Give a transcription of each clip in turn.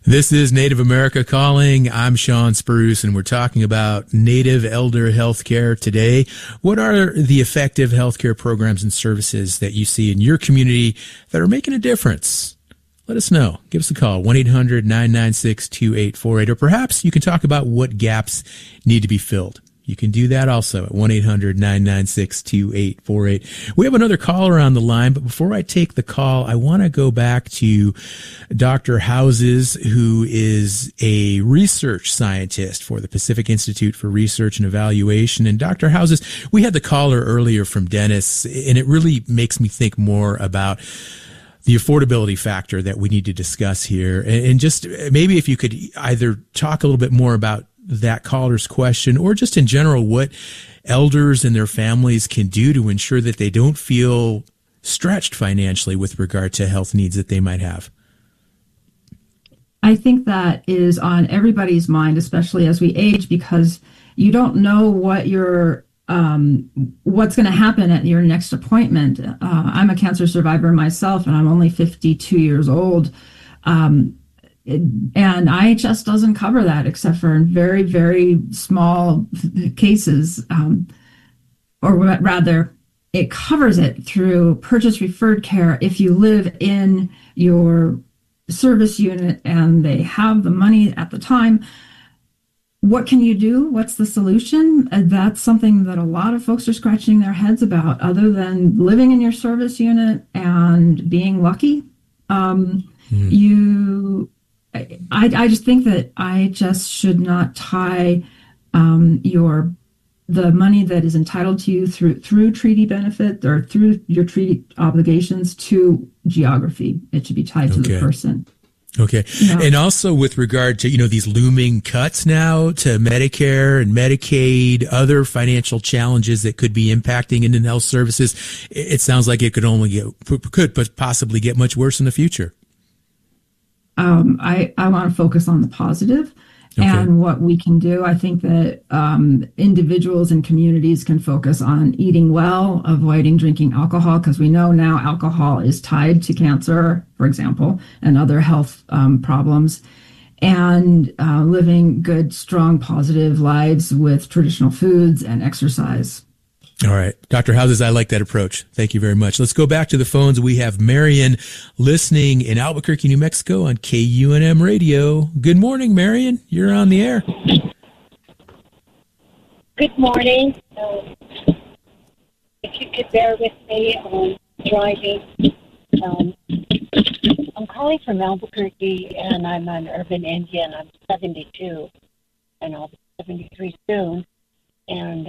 This is Native America Calling. I'm Sean Spruce, and we're talking about Native elder health care today. What are the effective healthcare programs and services that you see in your community that are making a difference? Let us know. Give us a call, 1-800-996-2848, or perhaps you can talk about what gaps need to be filled. You can do that also at 1-800-996-2848. We have another caller on the line, but before I take the call, I want to go back to Dr. Houses, who is a research scientist for the Pacific Institute for Research and Evaluation. And Dr. Houses, we had the caller earlier from Dennis, and it really makes me think more about the affordability factor that we need to discuss here. And just maybe if you could either talk a little bit more about that caller's question, or just in general, what elders and their families can do to ensure that they don't feel stretched financially with regard to health needs that they might have. I think that is on everybody's mind, especially as we age, because you don't know what what's going to happen at your next appointment. I'm a cancer survivor myself, and I'm only 52 years old. And IHS doesn't cover that except for in very, very small cases, or rather, it covers it through purchase referred care if you live in your service unit and they have the money at the time. What can you do? What's the solution? That's something that a lot of folks are scratching their heads about, other than living in your service unit and being lucky. I just think that I just should not tie the money that is entitled to you through treaty benefit or through your treaty obligations to geography. It should be tied to the person. Okay. Yeah. And also with regard to, these looming cuts now to Medicare and Medicaid, other financial challenges that could be impacting Indian health services, it sounds like it could possibly get much worse in the future. I want to focus on the positive and what we can do. I think that individuals and communities can focus on eating well, avoiding drinking alcohol, because we know now alcohol is tied to cancer, for example, and other health problems, and living good, strong, positive lives with traditional foods and exercise. All right. Dr. Houses, I like that approach. Thank you very much. Let's go back to the phones. We have Marion listening in Albuquerque, New Mexico on KUNM Radio. Good morning, Marion. You're on the air. Good morning. If you could bear with me on driving. I'm calling from Albuquerque, and I'm an urban Indian. I'm 72, and I'll be 73 soon. And,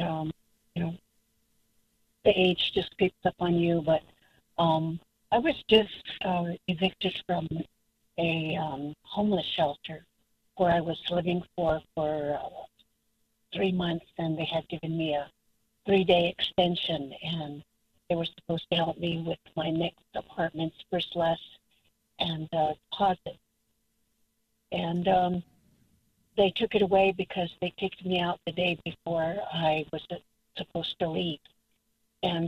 the age just picks up on you, but I was just evicted from a homeless shelter where I was living for 3 months, and they had given me a 3-day extension, and they were supposed to help me with my next apartment's first less and deposit. And they took it away because they kicked me out the day before I was supposed to leave. And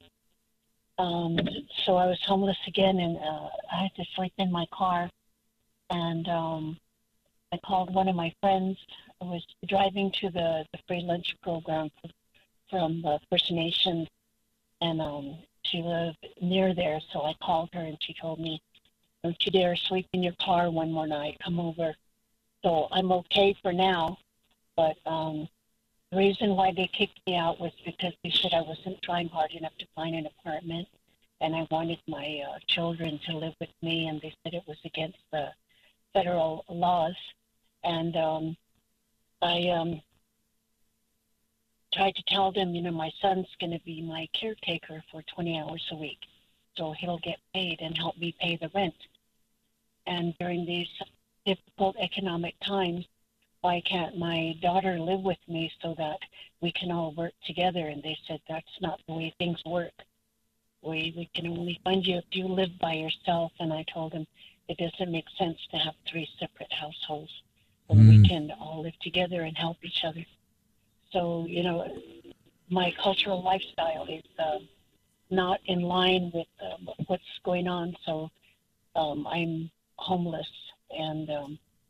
so I was homeless again, and I had to sleep in my car. And I called one of my friends. I was driving to the free lunch program from First Nation, and she lived near there. So I called her, and she told me, "Don't you dare sleep in your car one more night. Come over." So I'm okay for now, but the reason why they kicked me out was because they said I wasn't trying hard enough to find an apartment, and I wanted my children to live with me, and they said it was against the federal laws. And I tried to tell them, my son's going to be my caretaker for 20 hours a week, so he'll get paid and help me pay the rent. And during these difficult economic times, why can't my daughter live with me so that we can all work together? And they said, that's not the way things work. We can only find you if you live by yourself. And I told them it doesn't make sense to have 3 separate households when we can all live together and help each other. So, my cultural lifestyle is not in line with what's going on. So I'm homeless, and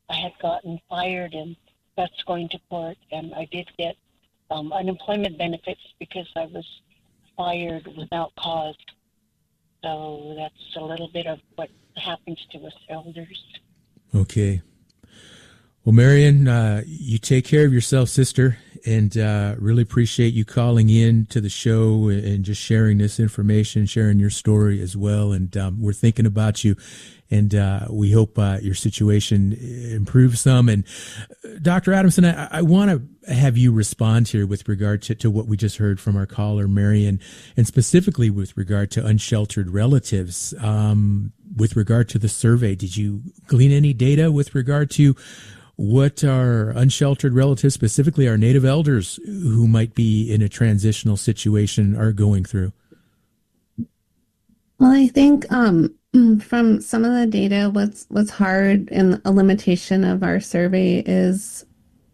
I had gotten fired, and that's going to court, and I did get unemployment benefits because I was fired without cause. So that's a little bit of what happens to us elders. Okay. Well, Marion, you take care of yourself, sister, and really appreciate you calling in to the show and just sharing this information, sharing your story as well. And we're thinking about you, and we hope your situation improves some. And Dr. Adamson, I want to have you respond here with regard to what we just heard from our caller, Marion, and specifically with regard to unsheltered relatives. With regard to the survey, did you glean any data with regard to what our unsheltered relatives, specifically our Native elders who might be in a transitional situation, are going through? Well, I think from some of the data, what's hard and a limitation of our survey is,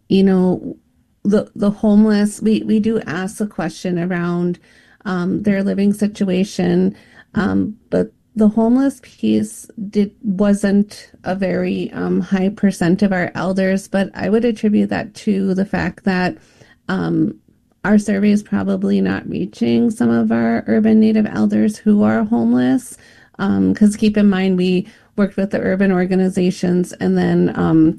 the homeless. We do ask the question around their living situation, but the homeless piece wasn't a very high percent of our elders, but I would attribute that to the fact that our survey is probably not reaching some of our urban Native elders who are homeless. Because keep in mind, we worked with the urban organizations and then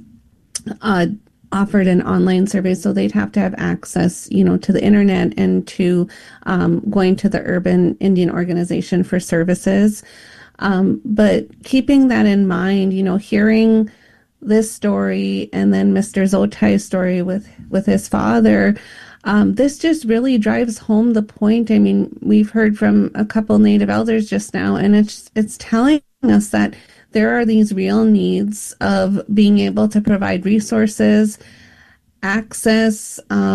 offered an online survey, so they'd have to have access, to the internet and to going to the urban Indian organization for services. But keeping that in mind, hearing this story and then Mr. Zotai's story with his father, this just really drives home the point. I mean, we've heard from a couple Native elders just now, and it's telling us that there are these real needs of being able to provide resources, access,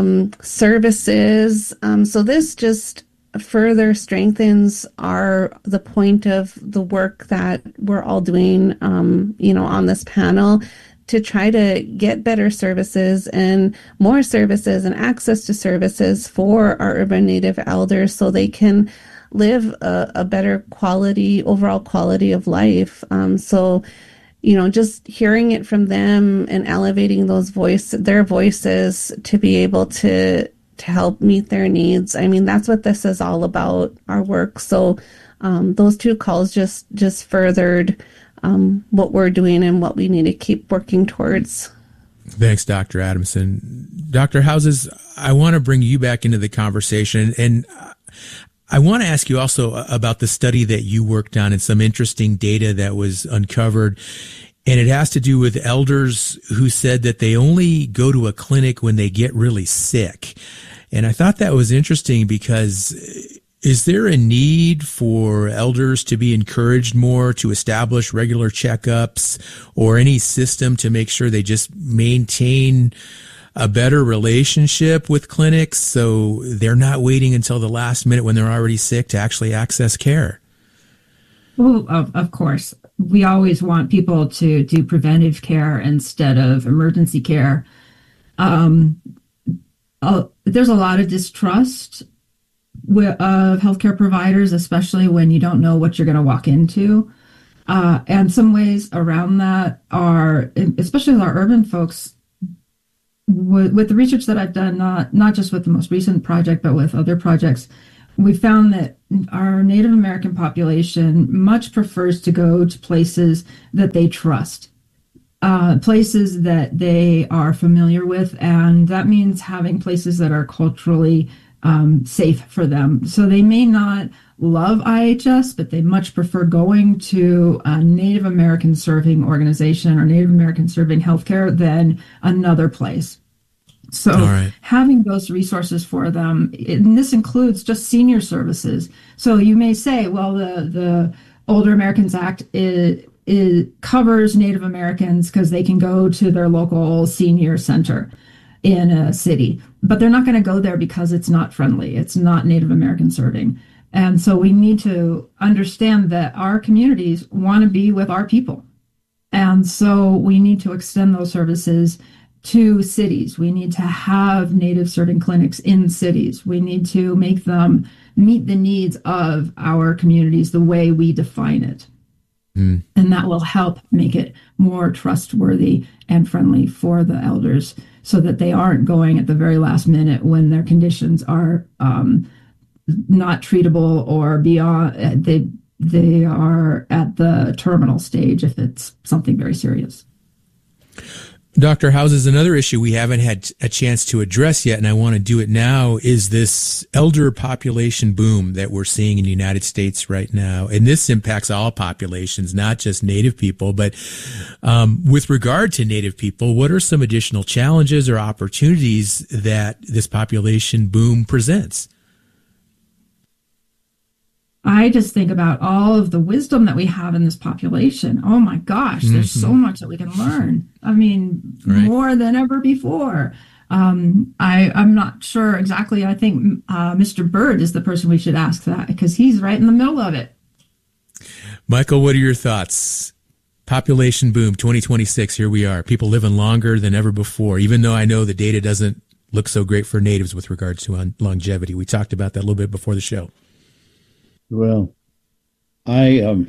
services. So this just further strengthens the point of the work that we're all doing, on this panel, to try to get better services and more services and access to services for our urban Native elders so they can live a better overall quality of life. So, just hearing it from them and elevating their voices to be able to help meet their needs. I mean, that's what this is all about, our work. So those two calls just furthered what we're doing and what we need to keep working towards. Thanks, Dr. Adamson. Dr. Houses, I want to bring you back into the conversation, and I want to ask you also about the study that you worked on and some interesting data that was uncovered. And it has to do with elders who said that they only go to a clinic when they get really sick. And I thought that was interesting because is there a need for elders to be encouraged more to establish regular checkups or any system to make sure they just maintain a better relationship with clinics so they're not waiting until the last minute when they're already sick to actually access care? Well, of course. We always want people to do preventive care instead of emergency care. There's a lot of distrust of healthcare providers, especially when you don't know what you're going to walk into. And some ways around that are, especially with our urban folks, with the research that I've done, not just with the most recent project, but with other projects, we found that our Native American population much prefers to go to places that they trust, places that they are familiar with, and that means having places that are culturally safe for them. So they may not love IHS, but they much prefer going to a Native American serving organization or Native American serving healthcare than another place. So having those resources for them, and this includes just senior services. So you may say, well, the Older Americans Act it covers Native Americans because they can go to their local senior center in a city, but they're not going to go there because it's not friendly. It's not Native American serving. And so we need to understand that our communities want to be with our people. And so we need to extend those services to cities. We need to have Native serving clinics in cities. We need to make them meet the needs of our communities the way we define it. And that will help make it more trustworthy and friendly for the elders so that they aren't going at the very last minute when their conditions are not treatable or beyond, they are at the terminal stage if it's something very serious. Dr. Houses, another issue we haven't had a chance to address yet, and I want to do it now, is this elder population boom that we're seeing in the United States right now. And this impacts all populations, not just Native people. But with regard to Native people, what are some additional challenges or opportunities that this population boom presents? I just think about all of the wisdom that we have in this population. Oh my gosh, there's so much that we can learn. I mean, more than ever before. I'm not sure exactly. I think Mr. Bird is the person we should ask that because he's right in the middle of it. Michael, what are your thoughts? Population boom, 2026, here we are. People living longer than ever before, even though I know the data doesn't look so great for natives with regards to longevity. We talked about that a little bit before the show. Well, it's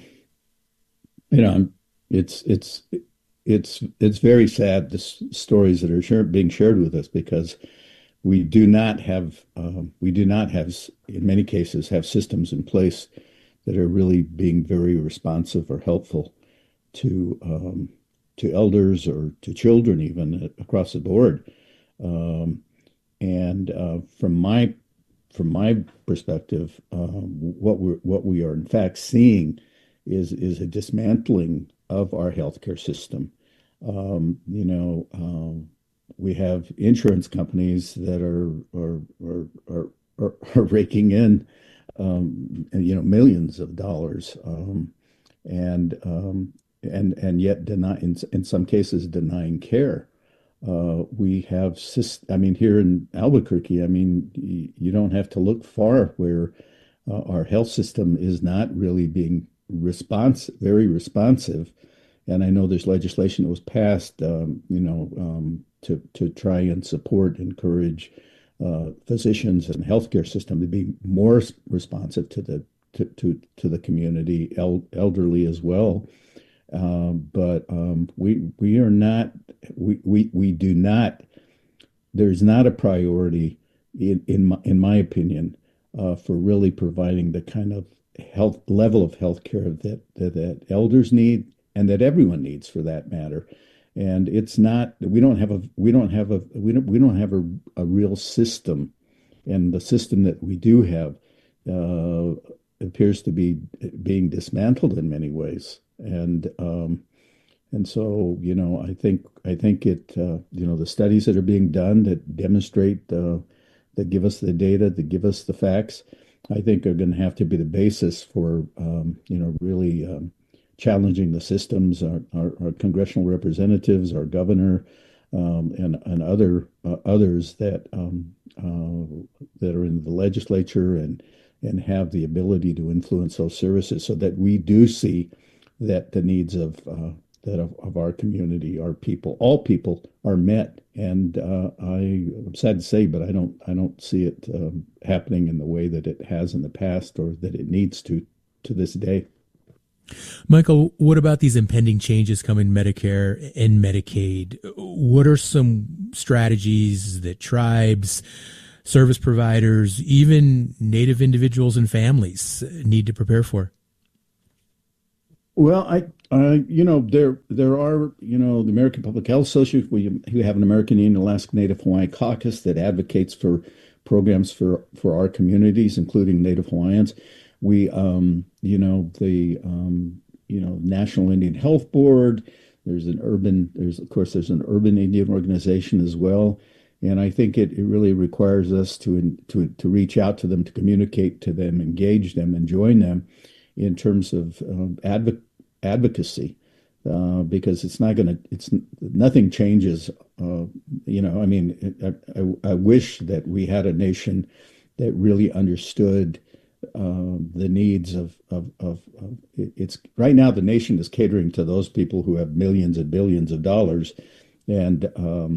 very sad, the stories that are being shared with us, because we do not have in many cases have systems in place that are really being very responsive or helpful to elders or to children, even across the board. From my perspective, what we are in fact seeing is a dismantling of our healthcare system. We have insurance companies that are raking in millions of dollars, and yet in some cases denying care. We have, here in Albuquerque, you don't have to look far where our health system is not really being very responsive. And I know there's legislation that was passed, to try and encourage physicians and healthcare system to be more responsive to the community, elderly as well. But we are not. We do not. There's not a priority, in my opinion, for really providing the kind of level of health care that elders need and that everyone needs, for that matter. And it's not. We don't have a real system, and the system that we do have appears to be being dismantled in many ways. And so, I think it, the studies that are being done that demonstrate, that give us the data, that give us the facts, I think are going to have to be the basis for, really challenging the systems, our congressional representatives, our governor, and others that are in the legislature and have the ability to influence those services, so that we do see that the needs of our community, our people, all people, are met. And I'm sad to say, but I don't see it happening in the way that it has in the past, or that it needs to this day. Michael, what about these impending changes coming Medicare and Medicaid? What are some strategies that tribes, service providers, even Native individuals and families need to prepare for? Well, there are, the American Public Health Association. We have an American Indian Alaska Native Hawaiian Caucus that advocates for programs for our communities, including Native Hawaiians. We, the National Indian Health Board. There's an urban Indian organization as well. And I think it really requires us to reach out to them, to communicate to them, engage them, and join them in terms of advocacy, because nothing changes. I wish that we had a nation that really understood the needs of it's right now. The nation is catering to those people who have millions and billions of dollars, and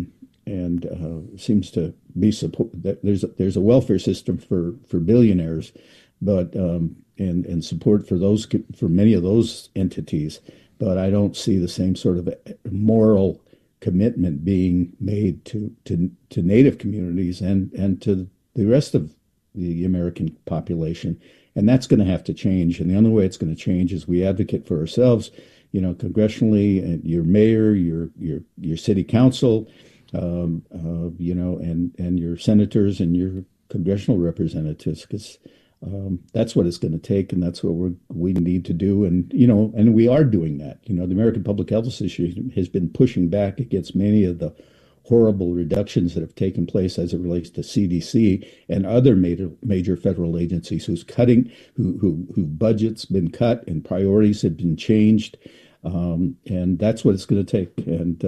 seems to be support that there's a welfare system for billionaires, but and support for many of those entities, but I don't see the same sort of moral commitment being made to Native communities and to the rest of the American population. And that's going to have to change. And the only way it's going to change is we advocate for ourselves, congressionally, and your mayor, your city council, and your senators and your congressional representatives, because that's what it's going to take, and that's what we need to do. And and we are doing that. The American Public Health Association has been pushing back against many of the horrible reductions that have taken place as it relates to CDC and other major federal agencies who budgets been cut and priorities have been changed, and that's what it's going to take. And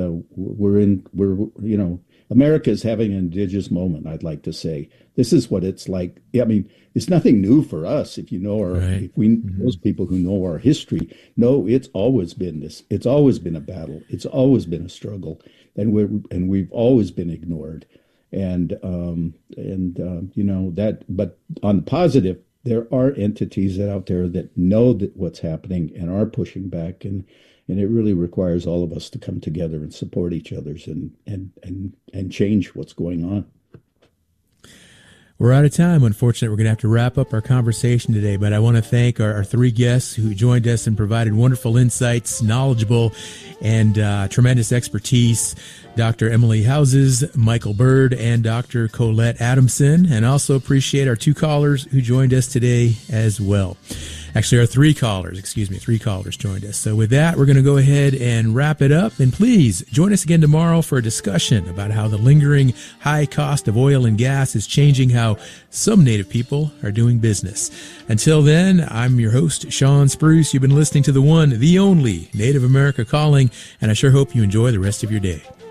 America is having an indigenous moment. I'd like to say this is what it's like. I mean, it's nothing new for us. If those people who know our history know, it's always been this. It's always been a battle. It's always been a struggle, and we've always been ignored. But on the positive, there are entities out there that know that what's happening and are pushing back, and it really requires all of us to come together and support each other's and change what's going on. We're out of time. Unfortunately, we're going to have to wrap up our conversation today, but I want to thank our three guests who joined us and provided wonderful insights, knowledgeable and tremendous expertise. Dr. Emily Houses, Michael Bird, and Dr. Colette Adamson, and also appreciate our two callers who joined us today as well. Actually, our three callers joined us. So with that, we're going to go ahead and wrap it up. And please join us again tomorrow for a discussion about how the lingering high cost of oil and gas is changing how some Native people are doing business. Until then, I'm your host, Sean Spruce. You've been listening to the one, the only Native America Calling, and I sure hope you enjoy the rest of your day.